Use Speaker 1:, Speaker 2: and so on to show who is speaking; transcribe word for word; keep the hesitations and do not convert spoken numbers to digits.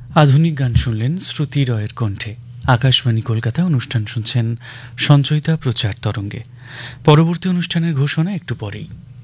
Speaker 1: আধুনিক গান শুনলেন শ্রুতি রয়ের কণ্ঠে। আকাশবাণী কলকাতা অনুষ্ঠান শুনছেন সঞ্চয়িতা প্রচার তরঙ্গে। পরবর্তী অনুষ্ঠানের ঘোষণা একটু পরেই।